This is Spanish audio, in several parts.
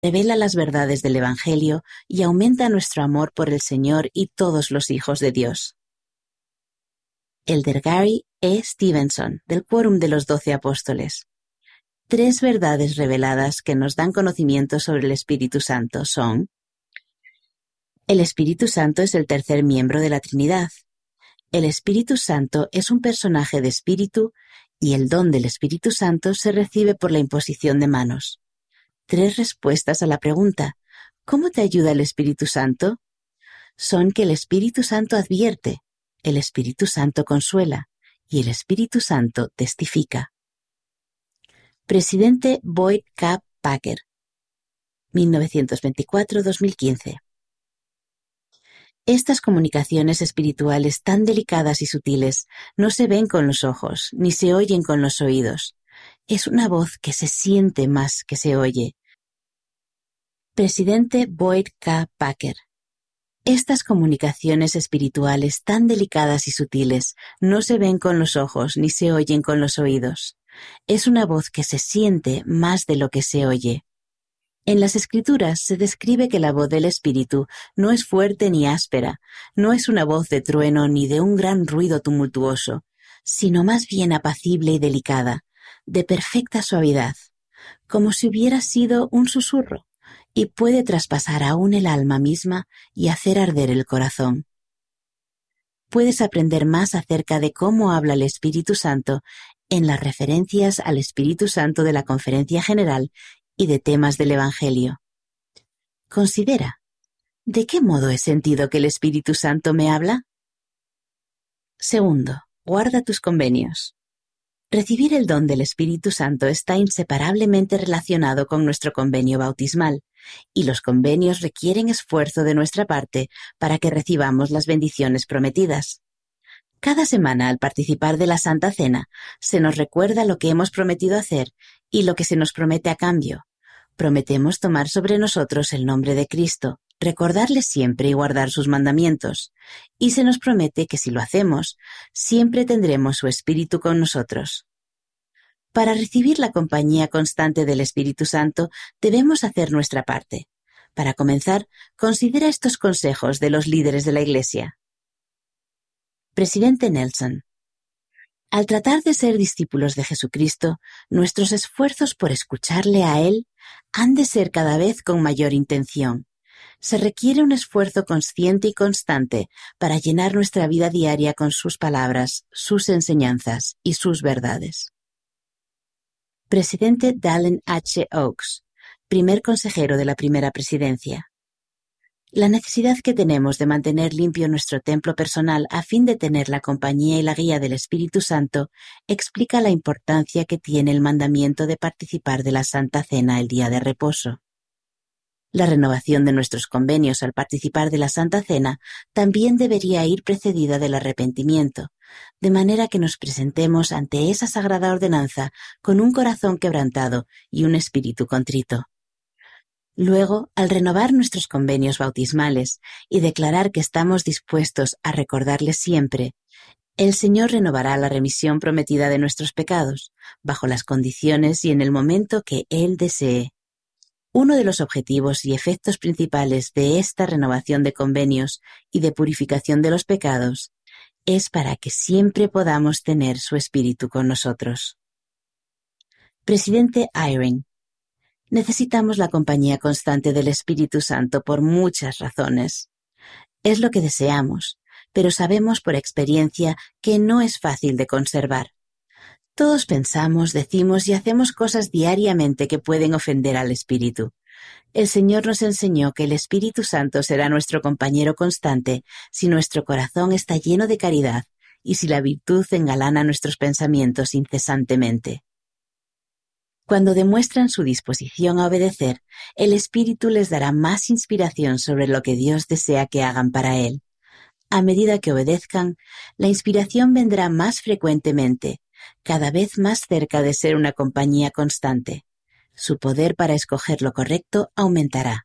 revela las verdades del Evangelio y aumenta nuestro amor por el Señor y todos los hijos de Dios. Elder Gary E. Stevenson, del Quórum de los 12 Apóstoles. 3 verdades reveladas que nos dan conocimiento sobre el Espíritu Santo son: el Espíritu Santo es el tercer miembro de la Trinidad. El Espíritu Santo es un personaje de espíritu y el don del Espíritu Santo se recibe por la imposición de manos. 3 respuestas a la pregunta: ¿cómo te ayuda el Espíritu Santo? Son que el Espíritu Santo advierte, el Espíritu Santo consuela y el Espíritu Santo testifica. Presidente Boyd K. Packer, 1924-2015. Estas comunicaciones espirituales tan delicadas y sutiles no se ven con los ojos, ni se oyen con los oídos. Es una voz que se siente más que se oye. Presidente Boyd K. Packer. Estas comunicaciones espirituales tan delicadas y sutiles no se ven con los ojos, ni se oyen con los oídos. Es una voz que se siente más de lo que se oye. En las Escrituras se describe que la voz del Espíritu no es fuerte ni áspera, no es una voz de trueno ni de un gran ruido tumultuoso, sino más bien apacible y delicada, de perfecta suavidad, como si hubiera sido un susurro, y puede traspasar aún el alma misma y hacer arder el corazón. Puedes aprender más acerca de cómo habla el Espíritu Santo en las referencias al Espíritu Santo de la Conferencia General y de temas del Evangelio. Considera, ¿de qué modo he sentido que el Espíritu Santo me habla? Segundo, guarda tus convenios. Recibir el don del Espíritu Santo está inseparablemente relacionado con nuestro convenio bautismal, y los convenios requieren esfuerzo de nuestra parte para que recibamos las bendiciones prometidas. Cada semana, al participar de la Santa Cena, se nos recuerda lo que hemos prometido hacer y lo que se nos promete a cambio. Prometemos tomar sobre nosotros el nombre de Cristo, recordarle siempre y guardar sus mandamientos, y se nos promete que si lo hacemos, siempre tendremos su Espíritu con nosotros. Para recibir la compañía constante del Espíritu Santo, debemos hacer nuestra parte. Para comenzar, considera estos consejos de los líderes de la Iglesia. Presidente Nelson. Al tratar de ser discípulos de Jesucristo, nuestros esfuerzos por escucharle a Él han de ser cada vez con mayor intención. Se requiere un esfuerzo consciente y constante para llenar nuestra vida diaria con sus palabras, sus enseñanzas y sus verdades. Presidente Dallin H. Oaks, primer consejero de la primera presidencia. La necesidad que tenemos de mantener limpio nuestro templo personal a fin de tener la compañía y la guía del Espíritu Santo explica la importancia que tiene el mandamiento de participar de la Santa Cena el día de reposo. La renovación de nuestros convenios al participar de la Santa Cena también debería ir precedida del arrepentimiento, de manera que nos presentemos ante esa sagrada ordenanza con un corazón quebrantado y un espíritu contrito. Luego, al renovar nuestros convenios bautismales y declarar que estamos dispuestos a recordarles siempre, el Señor renovará la remisión prometida de nuestros pecados, bajo las condiciones y en el momento que Él desee. Uno de los objetivos y efectos principales de esta renovación de convenios y de purificación de los pecados es para que siempre podamos tener su Espíritu con nosotros. Presidente Eyring. Necesitamos la compañía constante del Espíritu Santo por muchas razones. Es lo que deseamos, pero sabemos por experiencia que no es fácil de conservar. Todos pensamos, decimos y hacemos cosas diariamente que pueden ofender al Espíritu. El Señor nos enseñó que el Espíritu Santo será nuestro compañero constante si nuestro corazón está lleno de caridad y si la virtud engalana nuestros pensamientos incesantemente. Cuando demuestran su disposición a obedecer, el Espíritu les dará más inspiración sobre lo que Dios desea que hagan para Él. A medida que obedezcan, la inspiración vendrá más frecuentemente, cada vez más cerca de ser una compañía constante. Su poder para escoger lo correcto aumentará.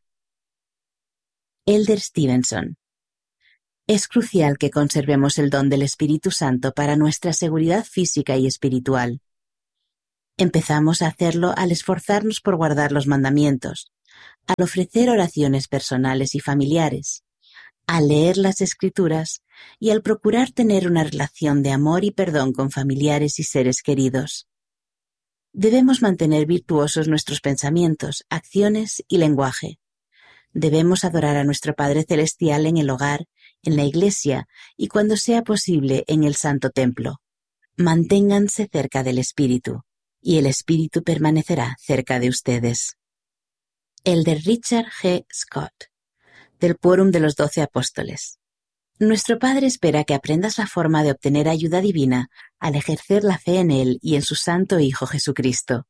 Elder Stevenson. Es crucial que conservemos el don del Espíritu Santo para nuestra seguridad física y espiritual. Empezamos a hacerlo al esforzarnos por guardar los mandamientos. al ofrecer oraciones personales y familiares, al leer las Escrituras y al procurar tener una relación de amor y perdón con familiares y seres queridos. Debemos mantener virtuosos nuestros pensamientos, acciones y lenguaje. Debemos adorar a nuestro Padre Celestial en el hogar, en la iglesia y cuando sea posible en el Santo Templo. Manténganse cerca del Espíritu, y el Espíritu permanecerá cerca de ustedes. Elder Richard G. Scott, del Quórum de los 12 Apóstoles. Nuestro Padre espera que aprendas la forma de obtener ayuda divina al ejercer la fe en Él y en su Santo Hijo Jesucristo.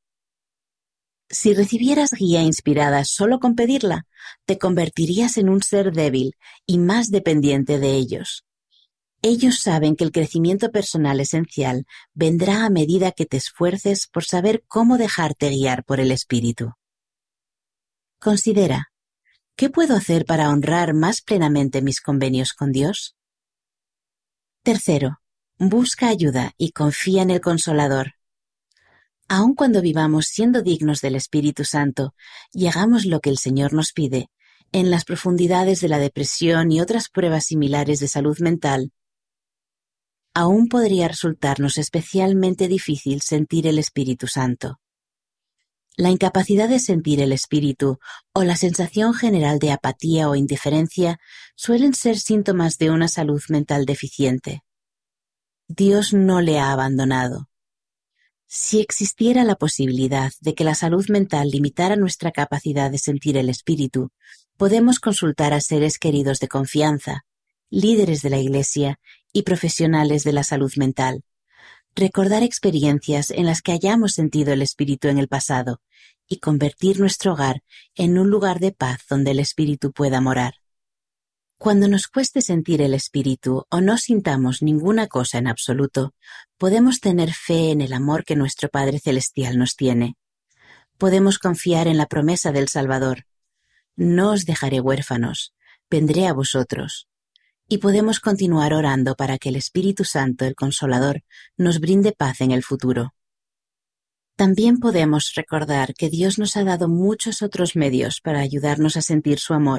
Si recibieras guía inspirada solo con pedirla, te convertirías en un ser débil y más dependiente de ellos. Ellos saben que el crecimiento personal esencial vendrá a medida que te esfuerces por saber cómo dejarte guiar por el Espíritu. Considera, ¿qué puedo hacer para honrar más plenamente mis convenios con Dios? Tercero, busca ayuda y confía en el Consolador. Aun cuando vivamos siendo dignos del Espíritu Santo y hagamos lo que el Señor nos pide, en las profundidades de la depresión y otras pruebas similares de salud mental, aún podría resultarnos especialmente difícil sentir el Espíritu Santo. La incapacidad de sentir el Espíritu o la sensación general de apatía o indiferencia suelen ser síntomas de una salud mental deficiente. Dios no le ha abandonado. Si existiera la posibilidad de que la salud mental limitara nuestra capacidad de sentir el Espíritu, podemos consultar a seres queridos de confianza, líderes de la Iglesia y profesionales de la salud mental. Recordar experiencias en las que hayamos sentido el Espíritu en el pasado y convertir nuestro hogar en un lugar de paz donde el Espíritu pueda morar. Cuando nos cueste sentir el Espíritu o no sintamos ninguna cosa en absoluto, podemos tener fe en el amor que nuestro Padre Celestial nos tiene. Podemos confiar en la promesa del Salvador. No os dejaré huérfanos, vendré a vosotros. Y podemos continuar orando para que el Espíritu Santo, el Consolador, nos brinde paz en el futuro. También podemos recordar que Dios nos ha dado muchos otros medios para ayudarnos a sentir su amor.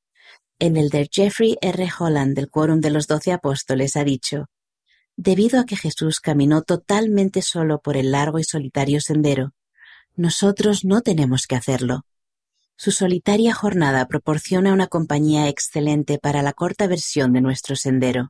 El elder Jeffrey R. Holland del Quórum de los 12 Apóstoles ha dicho: debido a que Jesús caminó totalmente solo por el largo y solitario sendero, nosotros no tenemos que hacerlo. Su solitaria jornada proporciona una compañía excelente para la corta versión de nuestro sendero.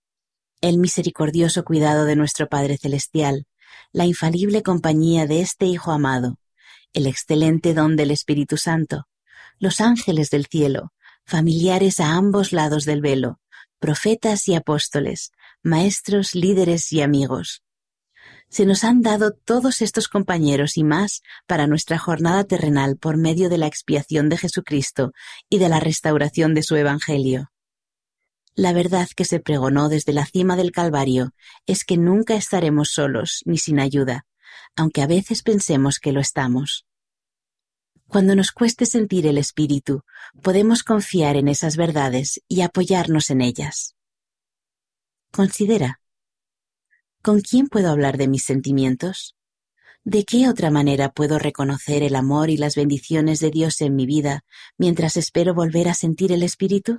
El misericordioso cuidado de nuestro Padre Celestial, la infalible compañía de este Hijo amado, el excelente don del Espíritu Santo, los ángeles del cielo, familiares a ambos lados del velo, profetas y apóstoles, maestros, líderes y amigos. Se nos han dado todos estos compañeros y más para nuestra jornada terrenal por medio de la expiación de Jesucristo y de la restauración de su Evangelio. La verdad que se pregonó desde la cima del Calvario es que nunca estaremos solos ni sin ayuda, aunque a veces pensemos que lo estamos. Cuando nos cueste sentir el Espíritu, podemos confiar en esas verdades y apoyarnos en ellas. Considera, ¿con quién puedo hablar de mis sentimientos? ¿De qué otra manera puedo reconocer el amor y las bendiciones de Dios en mi vida mientras espero volver a sentir el Espíritu?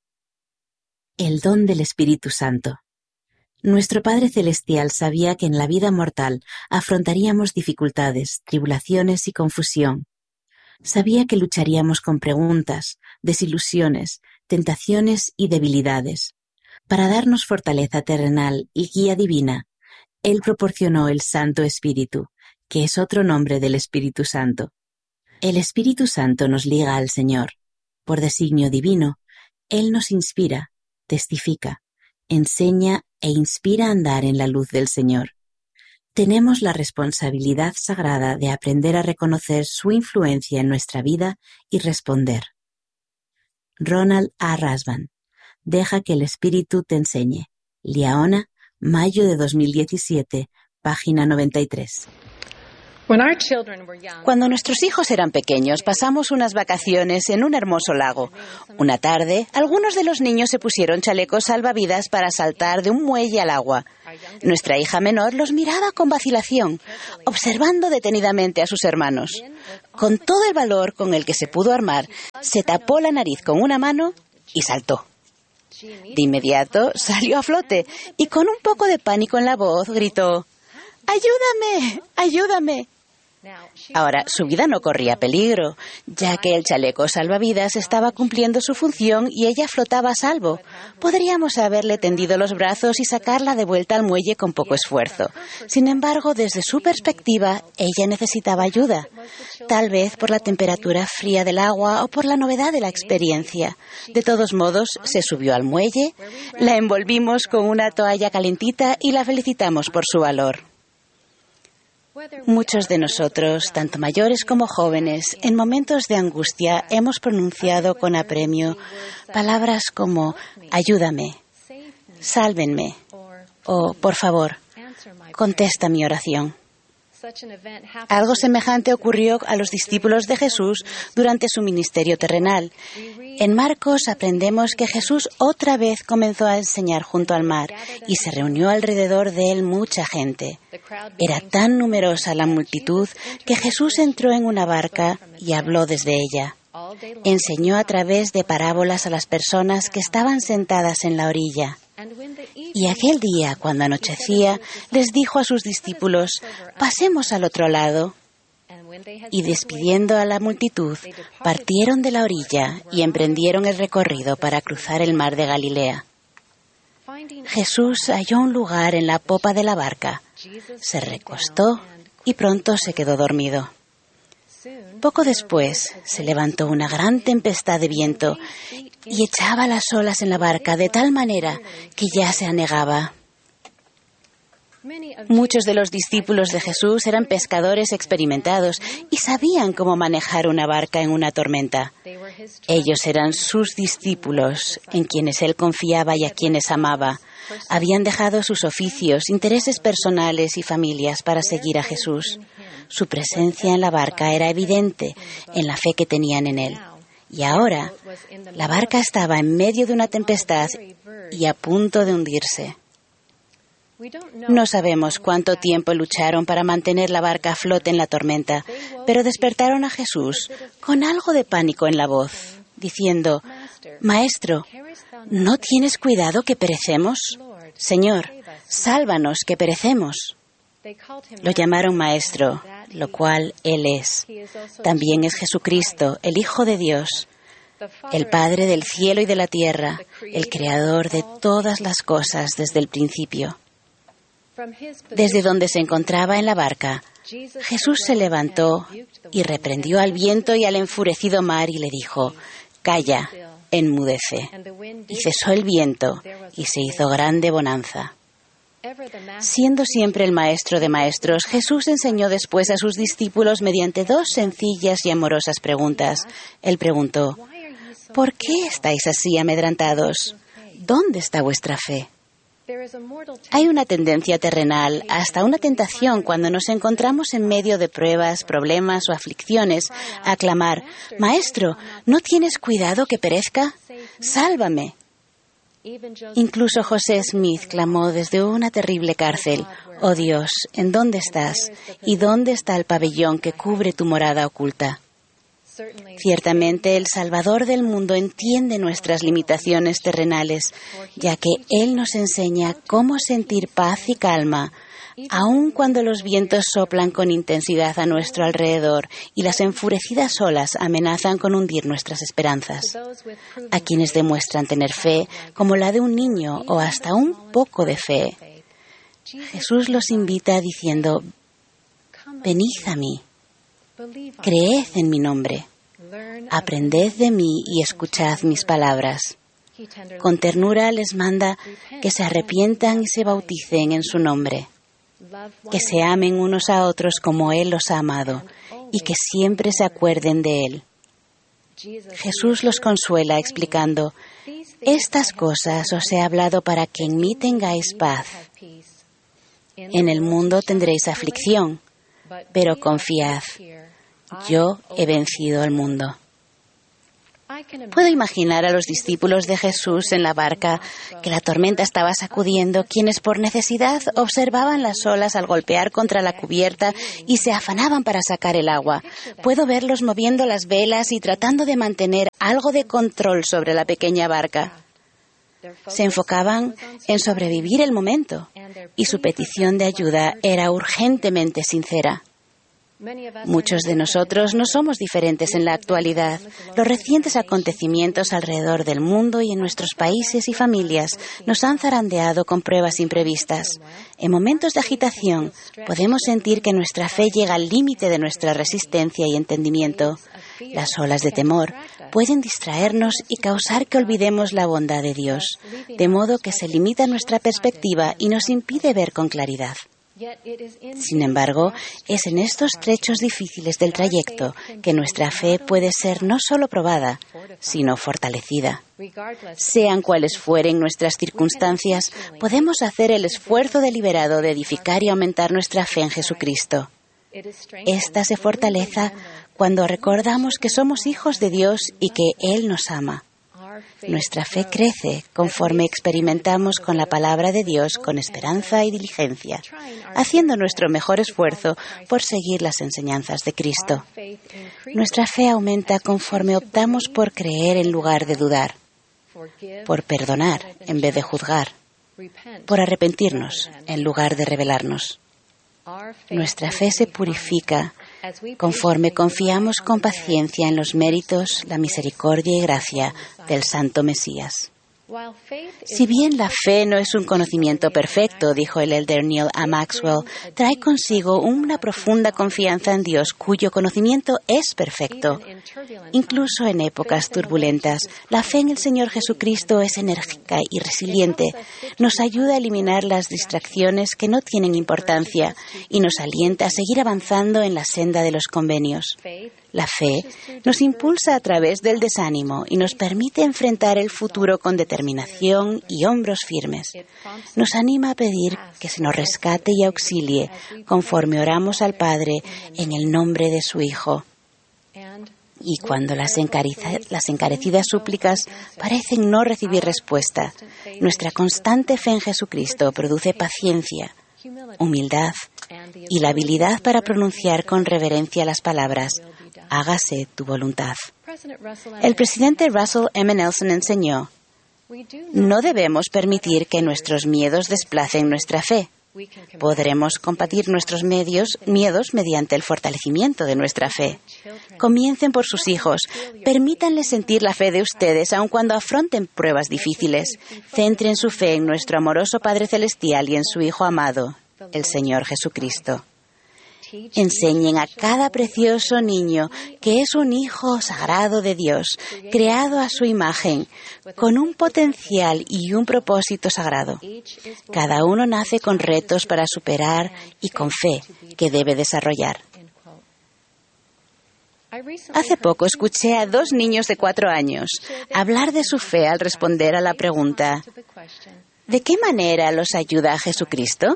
El don del Espíritu Santo. Nuestro Padre Celestial sabía que en la vida mortal afrontaríamos dificultades, tribulaciones y confusión. Sabía que lucharíamos con preguntas, desilusiones, tentaciones y debilidades. Para darnos fortaleza terrenal y guía divina, Él proporcionó el Santo Espíritu, que es otro nombre del Espíritu Santo. El Espíritu Santo nos liga al Señor. Por designio divino, Él nos inspira, testifica, enseña e inspira a andar en la luz del Señor. Tenemos la responsabilidad sagrada de aprender a reconocer su influencia en nuestra vida y responder. Ronald A. Rasband. Deja que el Espíritu te enseñe. Liaona, mayo de 2017, página 93. Cuando nuestros hijos eran pequeños, pasamos unas vacaciones en un hermoso lago. Una tarde, algunos de los niños se pusieron chalecos salvavidas para saltar de un muelle al agua. Nuestra hija menor los miraba con vacilación, observando detenidamente a sus hermanos. Con todo el valor con el que se pudo armar, se tapó la nariz con una mano y saltó. De inmediato salió a flote y con un poco de pánico en la voz gritó: ¡Ayúdame! ¡Ayúdame! Ahora, su vida no corría peligro, ya que el chaleco salvavidas estaba cumpliendo su función y ella flotaba a salvo. Podríamos haberle tendido los brazos y sacarla de vuelta al muelle con poco esfuerzo. Sin embargo, desde su perspectiva, ella necesitaba ayuda. Tal vez por la temperatura fría del agua o por la novedad de la experiencia. De todos modos, se subió al muelle, la envolvimos con una toalla calentita y la felicitamos por su valor. Muchos de nosotros, tanto mayores como jóvenes, en momentos de angustia hemos pronunciado con apremio palabras como ayúdame, sálvenme o por favor, contesta mi oración. Algo semejante ocurrió a los discípulos de Jesús durante su ministerio terrenal. En Marcos aprendemos que Jesús otra vez comenzó a enseñar junto al mar y se reunió alrededor de él mucha gente. Era tan numerosa la multitud que Jesús entró en una barca y habló desde ella. Enseñó a través de parábolas a las personas que estaban sentadas en la orilla. Y aquel día, cuando anochecía, les dijo a sus discípulos: «Pasemos al otro lado». Y despidiendo a la multitud, partieron de la orilla y emprendieron el recorrido para cruzar el mar de Galilea. Jesús halló un lugar en la popa de la barca, se recostó y pronto se quedó dormido. Poco después se levantó una gran tempestad de viento y echaba las olas en la barca de tal manera que ya se anegaba. Muchos de los discípulos de Jesús eran pescadores experimentados y sabían cómo manejar una barca en una tormenta. Ellos eran sus discípulos, en quienes él confiaba y a quienes amaba. Habían dejado sus oficios, intereses personales y familias para seguir a Jesús. Su presencia en la barca era evidente en la fe que tenían en él. Y ahora, la barca estaba en medio de una tempestad y a punto de hundirse. No sabemos cuánto tiempo lucharon para mantener la barca a flote en la tormenta, pero despertaron a Jesús con algo de pánico en la voz, diciendo: «Maestro, ¿no tienes cuidado que perecemos? Señor, sálvanos que perecemos». Lo llamaron Maestro, lo cual Él es. También es Jesucristo, el Hijo de Dios, el Padre del cielo y de la tierra, el Creador de todas las cosas desde el principio. Desde donde se encontraba en la barca, Jesús se levantó y reprendió al viento y al enfurecido mar y le dijo: «Calla, enmudece». Y cesó el viento y se hizo grande bonanza. Siendo siempre el maestro de maestros, Jesús enseñó después a sus discípulos mediante dos sencillas y amorosas preguntas. Él preguntó: «¿Por qué estáis así amedrentados? ¿Dónde está vuestra fe?». Hay una tendencia terrenal, hasta una tentación cuando nos encontramos en medio de pruebas, problemas o aflicciones, a clamar: «Maestro, ¿no tienes cuidado que perezca? ¡Sálvame!». Incluso José Smith clamó desde una terrible cárcel: «Oh Dios, ¿en dónde estás? ¿Y dónde está el pabellón que cubre tu morada oculta?». Ciertamente el Salvador del mundo entiende nuestras limitaciones terrenales, ya que Él nos enseña cómo sentir paz y calma, aun cuando los vientos soplan con intensidad a nuestro alrededor y las enfurecidas olas amenazan con hundir nuestras esperanzas. A quienes demuestran tener fe, como la de un niño o hasta un poco de fe, Jesús los invita diciendo: «Venid a mí, creed en mi nombre, aprended de mí y escuchad mis palabras». Con ternura les manda que se arrepientan y se bauticen en su nombre, que se amen unos a otros como Él los ha amado y que siempre se acuerden de Él. Jesús los consuela explicando: «Estas cosas os he hablado para que en mí tengáis paz. En el mundo tendréis aflicción, pero confiad, yo he vencido al mundo. Puedo imaginar a los discípulos de Jesús en la barca, que la tormenta estaba sacudiendo, quienes por necesidad observaban las olas al golpear contra la cubierta y se afanaban para sacar el agua. Puedo verlos moviendo las velas y tratando de mantener algo de control sobre la pequeña barca. Se enfocaban en sobrevivir el momento y su petición de ayuda era urgentemente sincera. Muchos de nosotros no somos diferentes en la actualidad. Los recientes acontecimientos alrededor del mundo y en nuestros países y familias nos han zarandeado con pruebas imprevistas. En momentos de agitación, podemos sentir que nuestra fe llega al límite de nuestra resistencia y entendimiento. Las olas de temor pueden distraernos y causar que olvidemos la bondad de Dios, de modo que se limita nuestra perspectiva y nos impide ver con claridad. Sin embargo, es en estos trechos difíciles del trayecto que nuestra fe puede ser no solo probada, sino fortalecida. Sean cuales fueren nuestras circunstancias, podemos hacer el esfuerzo deliberado de edificar y aumentar nuestra fe en Jesucristo. Esta se fortalece cuando recordamos que somos hijos de Dios y que Él nos ama. Nuestra fe crece conforme experimentamos con la palabra de Dios con esperanza y diligencia, haciendo nuestro mejor esfuerzo por seguir las enseñanzas de Cristo. Nuestra fe aumenta conforme optamos por creer en lugar de dudar, por perdonar en vez de juzgar, por arrepentirnos en lugar de rebelarnos. Nuestra fe se purifica conforme confiamos con paciencia en los méritos, la misericordia y gracia del Santo Mesías. Si bien la fe no es un conocimiento perfecto, dijo el elder Neil A. Maxwell, trae consigo una profunda confianza en Dios cuyo conocimiento es perfecto. Incluso en épocas turbulentas, la fe en el Señor Jesucristo es enérgica y resiliente. Nos ayuda a eliminar las distracciones que no tienen importancia y nos alienta a seguir avanzando en la senda de los convenios. La fe nos impulsa a través del desánimo y nos permite enfrentar el futuro con determinación y hombros firmes. Nos anima a pedir que se nos rescate y auxilie conforme oramos al Padre en el nombre de su Hijo. Y cuando las encarecidas súplicas parecen no recibir respuesta, nuestra constante fe en Jesucristo produce paciencia, humildad y la habilidad para pronunciar con reverencia las palabras: hágase tu voluntad. El presidente Russell M. Nelson enseñó: no debemos permitir que nuestros miedos desplacen nuestra fe. Podremos combatir nuestros miedos mediante el fortalecimiento de nuestra fe. Comiencen por sus hijos. Permítanles sentir la fe de ustedes aun cuando afronten pruebas difíciles. Centren su fe en nuestro amoroso Padre Celestial y en su Hijo amado, el Señor Jesucristo. Enseñen a cada precioso niño que es un hijo sagrado de Dios, creado a su imagen, con un potencial y un propósito sagrado. Cada uno nace con retos para superar y con fe que debe desarrollar. Hace poco escuché a 2 niños de 4 años hablar de su fe al responder a la pregunta: ¿de qué manera los ayuda a Jesucristo?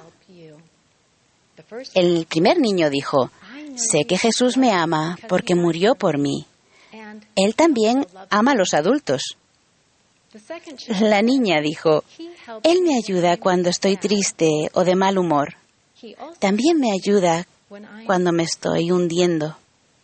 El primer niño dijo: sé que Jesús me ama porque murió por mí. Él también ama a los adultos. La niña dijo: Él me ayuda cuando estoy triste o de mal humor. También me ayuda cuando me estoy hundiendo.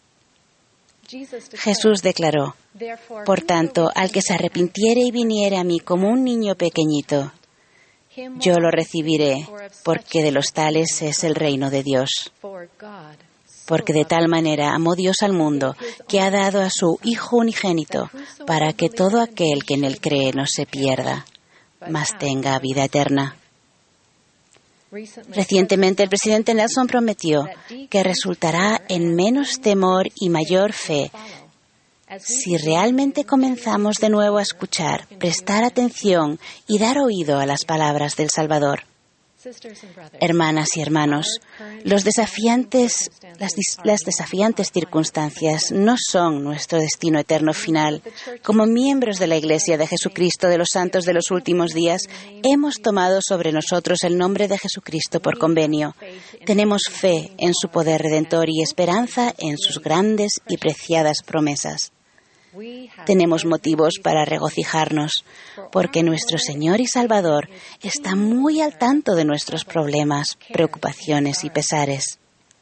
Jesús declaró: por tanto, al que se arrepintiere y viniere a mí como un niño pequeñito, yo lo recibiré, porque de los tales es el reino de Dios. Porque de tal manera amó Dios al mundo, que ha dado a su Hijo unigénito, para que todo aquel que en él cree no se pierda, mas tenga vida eterna. Recientemente el presidente Nelson prometió que resultará en menos temor y mayor fe si realmente comenzamos de nuevo a escuchar, prestar atención y dar oído a las palabras del Salvador. Hermanas y hermanos, las desafiantes circunstancias no son nuestro destino eterno final. Como miembros de la Iglesia de Jesucristo de los Santos de los Últimos Días, hemos tomado sobre nosotros el nombre de Jesucristo por convenio. Tenemos fe en su poder redentor y esperanza en sus grandes y preciadas promesas. Tenemos motivos para regocijarnos, porque nuestro Señor y Salvador está muy al tanto de nuestros problemas, preocupaciones y pesares.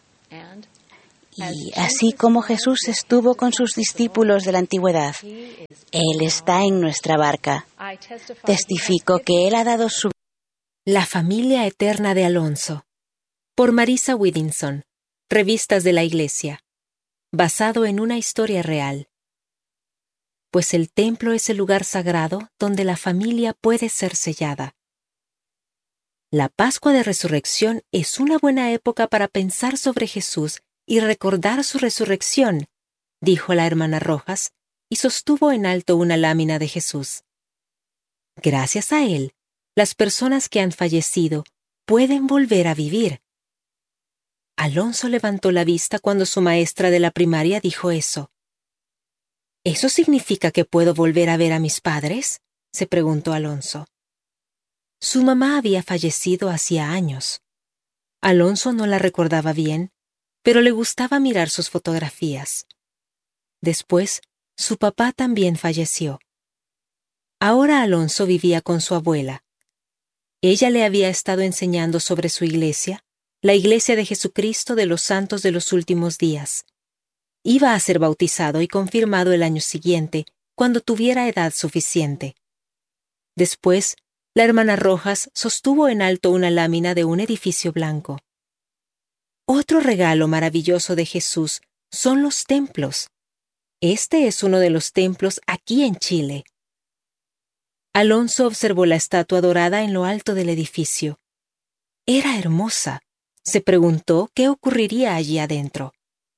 Y así como Jesús estuvo con sus discípulos de la antigüedad, Él está en nuestra barca. Testifico que Él ha dado su... La familia eterna de Alonso, por Marisa Widinson, Revistas de la Iglesia, basado en una historia real. Pues el templo es el lugar sagrado donde la familia puede ser sellada. La Pascua de Resurrección es una buena época para pensar sobre Jesús y recordar su resurrección, dijo la hermana Rojas, y sostuvo en alto una lámina de Jesús. Gracias a él, las personas que han fallecido pueden volver a vivir. Alonso levantó la vista cuando su maestra de la primaria dijo eso. ¿Eso significa que puedo volver a ver a mis padres?, se preguntó Alonso. Su mamá había fallecido hacía años. Alonso no la recordaba bien, pero le gustaba mirar sus fotografías. Después, su papá también falleció. Ahora Alonso vivía con su abuela. Ella le había estado enseñando sobre su iglesia, la Iglesia de Jesucristo de los Santos de los Últimos Días. Iba a ser bautizado y confirmado el año siguiente, cuando tuviera edad suficiente. Después, la hermana Rojas sostuvo en alto una lámina de un edificio blanco. Otro regalo maravilloso de Jesús son los templos. Este es uno de los templos aquí en Chile. Alonso observó la estatua dorada en lo alto del edificio. Era hermosa. Se preguntó qué ocurriría allí adentro.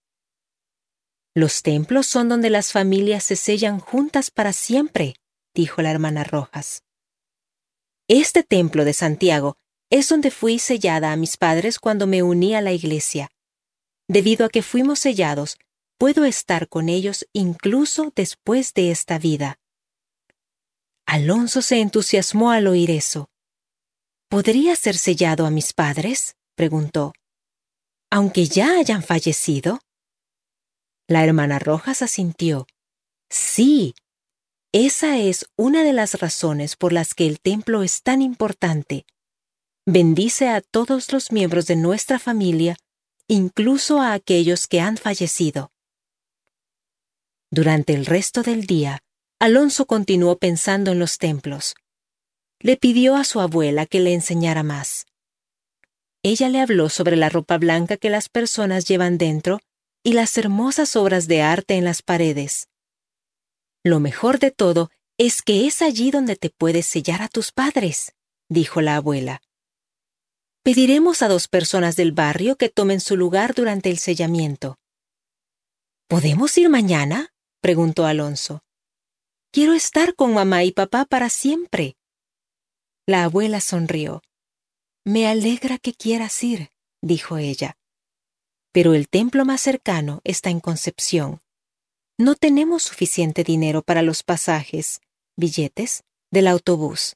Los templos son donde las familias se sellan juntas para siempre, dijo la hermana Rojas. Este templo de Santiago es donde fui sellada a mis padres cuando me uní a la iglesia. Debido a que fuimos sellados, puedo estar con ellos incluso después de esta vida. Alonso se entusiasmó al oír eso. ¿Podría ser sellado a mis padres?, preguntó. ¿Aunque ya hayan fallecido? La hermana Rojas asintió. Sí, esa es una de las razones por las que el templo es tan importante. Bendice a todos los miembros de nuestra familia, incluso a aquellos que han fallecido. Durante el resto del día, Alonso continuó pensando en los templos. Le pidió a su abuela que le enseñara más. Ella le habló sobre la ropa blanca que las personas llevan dentro y las hermosas obras de arte en las paredes. Lo mejor de todo es que es allí donde te puedes sellar a tus padres, dijo la abuela. Pediremos a 2 personas del barrio que tomen su lugar durante el sellamiento. ¿Podemos ir mañana?, preguntó Alonso. Quiero estar con mamá y papá para siempre. La abuela sonrió. Me alegra que quieras ir, dijo ella. Pero el templo más cercano está en Concepción. No tenemos suficiente dinero para los pasajes, billetes, del autobús.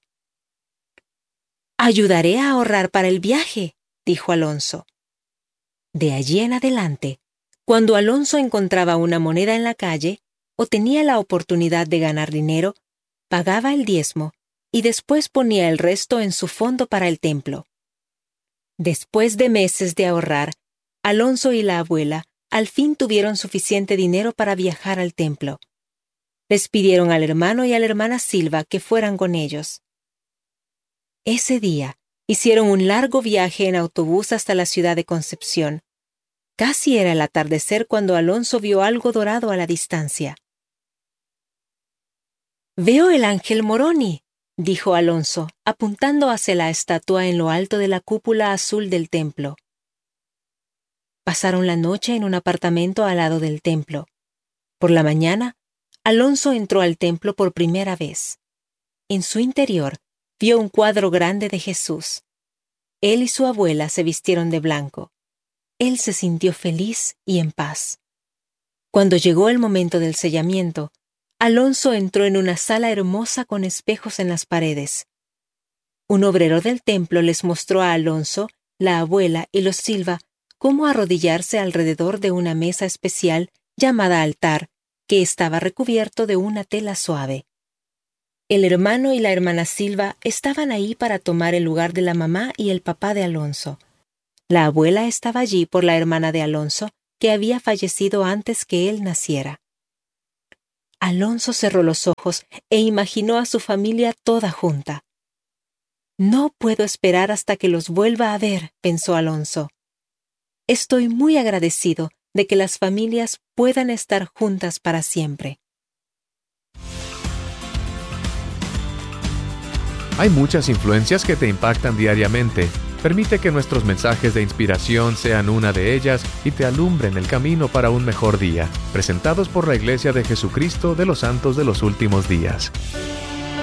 Ayudaré a ahorrar para el viaje, dijo Alonso. De allí en adelante, cuando Alonso encontraba una moneda en la calle o tenía la oportunidad de ganar dinero, pagaba el diezmo y después ponía el resto en su fondo para el templo. Después de meses de ahorrar, Alonso y la abuela al fin tuvieron suficiente dinero para viajar al templo. Les pidieron al hermano y a la hermana Silva que fueran con ellos. Ese día, hicieron un largo viaje en autobús hasta la ciudad de Concepción. Casi era el atardecer cuando Alonso vio algo dorado a la distancia. «Veo el ángel Moroni», dijo Alonso, apuntando hacia la estatua en lo alto de la cúpula azul del templo. Pasaron la noche en un apartamento al lado del templo. Por la mañana, Alonso entró al templo por primera vez. En su interior, vio un cuadro grande de Jesús. Él y su abuela se vistieron de blanco. Él se sintió feliz y en paz. Cuando llegó el momento del sellamiento, Alonso entró en una sala hermosa con espejos en las paredes. Un obrero del templo les mostró a Alonso, la abuela y los Silva cómo arrodillarse alrededor de una mesa especial llamada altar, que estaba recubierto de una tela suave. El hermano y la hermana Silva estaban ahí para tomar el lugar de la mamá y el papá de Alonso. La abuela estaba allí por la hermana de Alonso, que había fallecido antes que él naciera. Alonso cerró los ojos e imaginó a su familia toda junta. «No puedo esperar hasta que los vuelva a ver», pensó Alonso. «Estoy muy agradecido de que las familias puedan estar juntas para siempre». Hay muchas influencias que te impactan diariamente. Permite que nuestros mensajes de inspiración sean una de ellas y te alumbren el camino para un mejor día. Presentados por la Iglesia de Jesucristo de los Santos de los Últimos Días.